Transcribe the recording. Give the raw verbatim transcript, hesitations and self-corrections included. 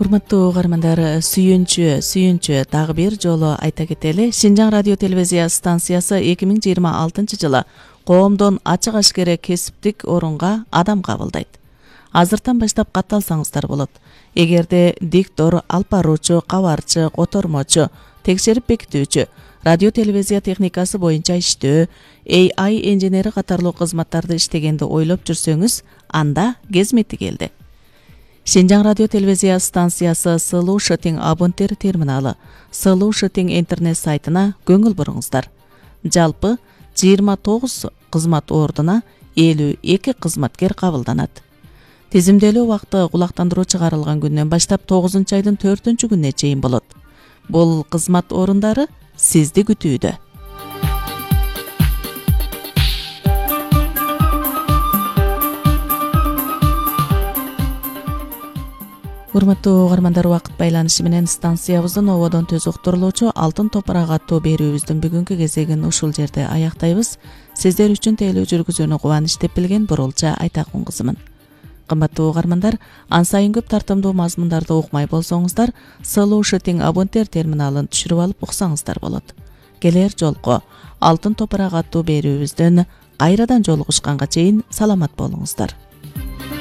Урматтуу угармандар, сүйүнчү, сүйүнчү дагы бир жолу айта кетели. Шинжаң радио телевизия станциясы эки миң жыйырма алтынчы жылы коомдон ачык ашкере кесиптик орунга адам кабылдайт. Азыртан баштап катталсаңыздар болот. Эгерде диктор, алып баруучу, кабарчы, котормочу, текшерип бекитүүчү, радио телевизия техникасы боюнча иштөө, A I инженери катарлуу кызматтарды иштегенди ойлоп жүрсөңүз, анда кезмети келди. Шинжаң радио телевизия станциясы Solution абонтер терминалы, Solution интернет сайтына көңүл буруңуздар. Жалпы жыйырма тогуз кызмат ордуна элүү эки кызматкер кабылданат. Тизимделүү убакыты кулактандыруу чыгарылган күндөн баштап тогузунчу айдын төртүнчү күнүнө чейин болот. Бул кызмат орундары сизди күтүүдө. Урматтуу угармандар, убакыт байланышы менен станциябыздын ободон төз уктурулуучу Алтын топурак аттуу берүүбүздүн бүгүнкү кезегин ушул жерде аяктайбыз. Сиздер үчүн тейлөө жүргүзүүнү кубаныч деп билген Бурулча Айтакун кызымын. Кымбаттуу угармандар, ан сайын көп тартымдуу мазмундарды укмай болсоңуздар, Solution абонтер терминалын түшүрүп алып уксаңыздар болот. Келер жолку Алтын топурак аттуу берүүбүздөн кайрадан жолугушканга чейин саламат болуңуздар.